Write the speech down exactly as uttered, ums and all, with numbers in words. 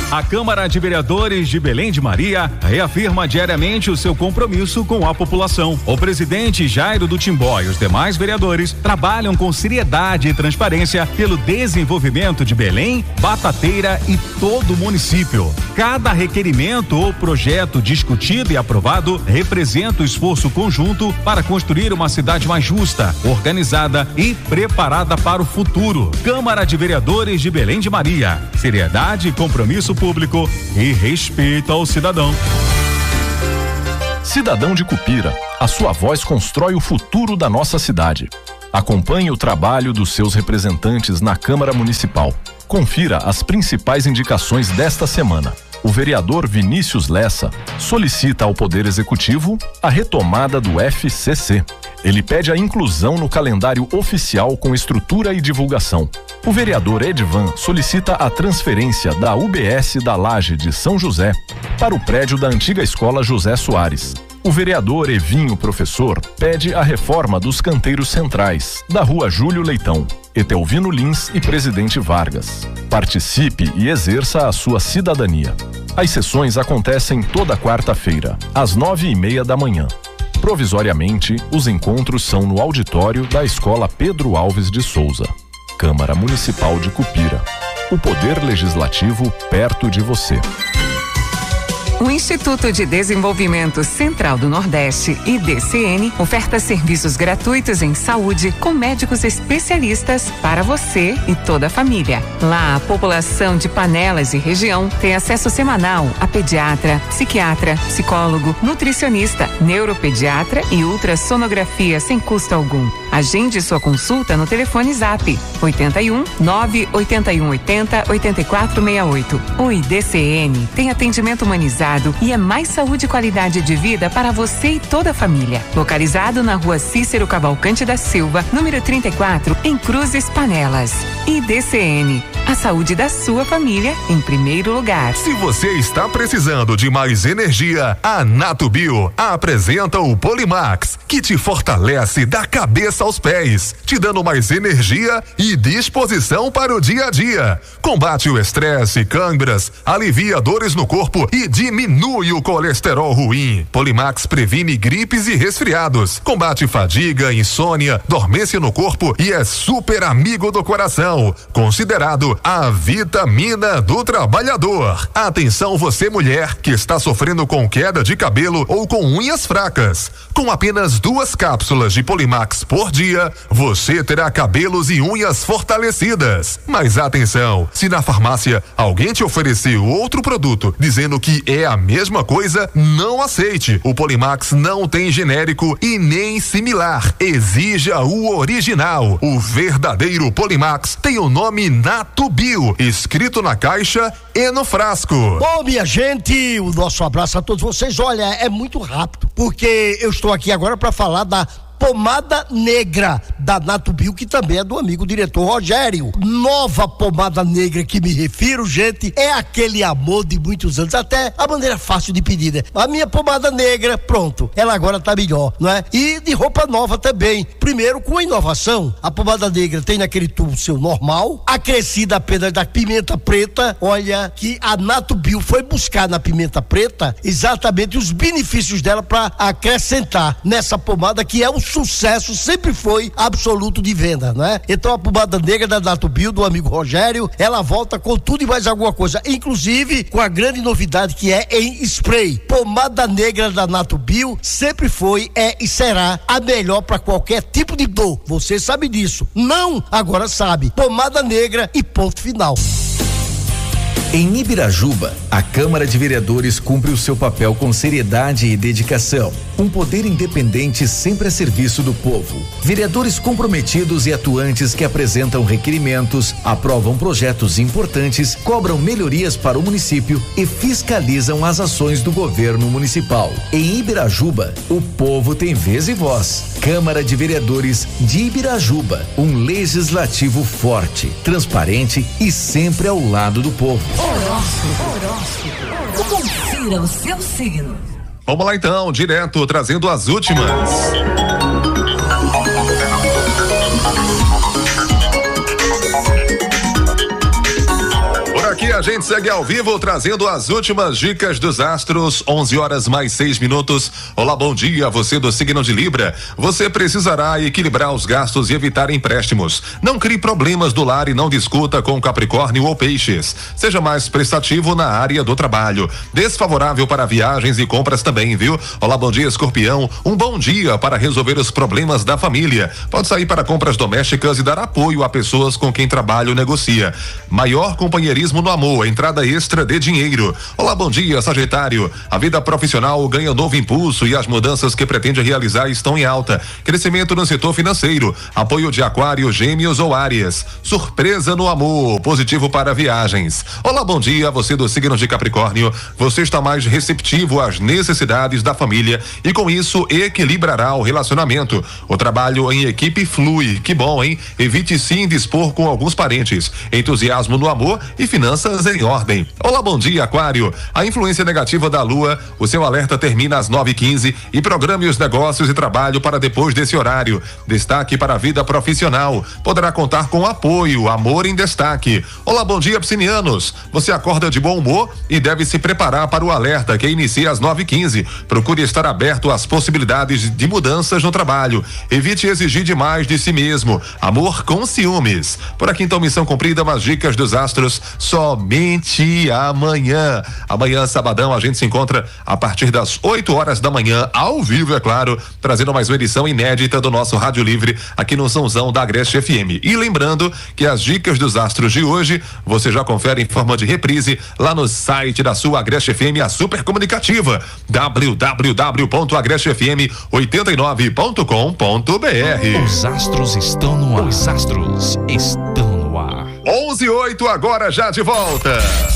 A Câmara de Vereadores de Belém de Maria reafirma diariamente o seu compromisso com a população. O presidente Jairo do Timbó e os demais vereadores trabalham com seriedade e transparência pelo desenvolvimento de Belém, Batateira e todo o município. Cada requerimento ou projeto discutido e aprovado representa o esforço conjunto para construir uma cidade mais justa, organizada e preparada para o futuro. Câmara de Vereadores de Belém de Maria. Seriedade, compromisso público e respeito ao cidadão. Cidadão de Cupira, a sua voz constrói o futuro da nossa cidade. Acompanhe o trabalho dos seus representantes na Câmara Municipal. Confira as principais indicações desta semana. O vereador Vinícius Lessa solicita ao Poder Executivo a retomada do F C C. Ele pede a inclusão no calendário oficial com estrutura e divulgação. O vereador Edvan solicita a transferência da U B S da Laje de São José para o prédio da antiga escola José Soares. O vereador Evinho Professor pede a reforma dos canteiros centrais, da Rua Júlio Leitão, Etelvino Lins e Presidente Vargas. Participe e exerça a sua cidadania. As sessões acontecem toda quarta-feira, às nove e meia da manhã. Provisoriamente, os encontros são no auditório da Escola Pedro Alves de Souza. Câmara Municipal de Cupira. O Poder Legislativo perto de você. O Instituto de Desenvolvimento Central do Nordeste, I D C N, oferta serviços gratuitos em saúde com médicos especialistas para você e toda a família. Lá, a população de Panelas e região tem acesso semanal a pediatra, psiquiatra, psicólogo, nutricionista, neuropediatra e ultrassonografia sem custo algum. Agende sua consulta no telefone Zap oitenta e um, nove oitenta e um oitenta, oitenta e quatro sessenta e oito. O I D C N tem atendimento humanizado e é mais saúde e qualidade de vida para você e toda a família. Localizado na Rua Cícero Cavalcante da Silva, número trinta e quatro, em Cruzes, Panelas. I D C N, a saúde da sua família em primeiro lugar. Se você está precisando de mais energia, a Natubio apresenta o Polimax, que te fortalece da cabeça aos pés, te dando mais energia e disposição para o dia a dia. Combate o estresse, câimbras, alivia dores no corpo e diminui o colesterol ruim. Polimax previne gripes e resfriados, combate fadiga, insônia, dormência no corpo e é super amigo do coração. Considerado a vitamina do trabalhador. Atenção você mulher que está sofrendo com queda de cabelo ou com unhas fracas. Com apenas duas cápsulas de Polimax por dia, você terá cabelos e unhas fortalecidas. Mas atenção, se na farmácia alguém te ofereceu outro produto dizendo que é a mesma coisa, não aceite. O Polimax não tem genérico e nem similar. Exija o original. O verdadeiro Polimax tem o nome Natubio, escrito na caixa e no frasco. Bom, minha gente, o nosso abraço a todos vocês. Olha, é muito rápido, porque eu estou aqui agora para falar da pomada negra da Natubio, que também é do amigo diretor Rogério. Nova pomada negra que me refiro, gente, é aquele amor de muitos anos, até a maneira fácil de pedir, né? A minha pomada negra, pronto, ela agora tá melhor, não é? E de roupa nova também. Primeiro, com a inovação, a pomada negra tem naquele tubo seu normal, acrescida apenas da pimenta preta. Olha que a Natubio foi buscar na pimenta preta exatamente os benefícios dela para acrescentar nessa pomada que é o sucesso, sempre foi absoluto de venda, né? Então a pomada negra da Natubio, do amigo Rogério, ela volta com tudo e mais alguma coisa, inclusive com a grande novidade que é em spray. Pomada negra da Natubio sempre foi, é e será a melhor para qualquer tipo de dor. Você sabe disso. Não, agora sabe. Pomada negra e ponto final. Em Ibirajuba, a Câmara de Vereadores cumpre o seu papel com seriedade e dedicação. Um poder independente sempre a serviço do povo. Vereadores comprometidos e atuantes que apresentam requerimentos, aprovam projetos importantes, cobram melhorias para o município e fiscalizam as ações do governo municipal. Em Ibirajuba, o povo tem vez e voz. Câmara de Vereadores de Ibirajuba, um legislativo forte, transparente e sempre ao lado do povo. Horóscopo, horóscopo, confira o seu signo. Vamos lá então, direto, trazendo as últimas. Por aqui a gente segue ao vivo trazendo as últimas dicas dos astros, onze horas mais seis minutos. Olá, bom dia, você do signo de Libra. Você precisará equilibrar os gastos e evitar empréstimos. Não crie problemas do lar e não discuta com Capricórnio ou Peixes. Seja mais prestativo na área do trabalho. Desfavorável para viagens e compras também, viu? Olá, bom dia, Escorpião. Um bom dia para resolver os problemas da família. Pode sair para compras domésticas e dar apoio a pessoas com quem trabalha ou negocia. Maior companheirismo no amor, entrada extra de dinheiro. Olá, bom dia, Sagitário. A vida profissional ganha novo impulso e as mudanças que pretende realizar estão em alta. Crescimento no setor financeiro. Apoio de Aquário, Gêmeos ou Áries. Surpresa no amor, positivo para viagens. Olá, bom dia, você do signo de Capricórnio. Você está mais receptivo às necessidades da família e com isso equilibrará o relacionamento. O trabalho em equipe flui. Que bom, hein? Evite se indispor com alguns parentes. Entusiasmo no amor e finanças em ordem. Olá, bom dia, Aquário. A influência negativa da Lua, o seu alerta termina às nove e quinze e programe os negócios e trabalho para depois desse horário. Destaque para a vida profissional. Poderá contar com apoio, amor em destaque. Olá, bom dia, piscianos. Você acorda de bom humor e deve se preparar para o alerta que inicia às nove e quinze. Procure estar aberto às possibilidades de mudanças no trabalho. Evite exigir demais de si mesmo. Amor com ciúmes. Por aqui então, missão cumprida, umas dicas dos astros somente amanhã. Amanhã, sabadão, a gente se encontra a partir das oito horas da manhã, ao vivo, é claro, trazendo mais uma edição inédita do nosso Rádio Livre aqui no Sonzão da Agreste F M. E lembrando que as dicas dos astros de hoje você já confere em forma de reprise lá no site da sua Agreste F M, a super comunicativa, w w w ponto agreste f m oitenta e nove ponto com ponto b r. Os astros estão no ar. Os astros estão no ar. onze e oito, agora já de volta.